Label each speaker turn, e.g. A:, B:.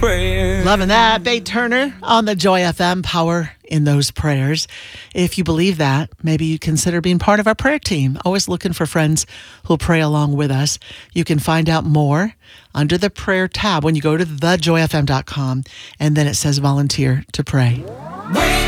A: praying.
B: Loving that. Bay Turner on the Joy FM, power in those prayers. If you believe that, maybe you consider being part of our prayer team. Always looking for friends who'll pray along with us. You can find out more under the prayer tab when you go to thejoyfm.com, and then it says volunteer to pray.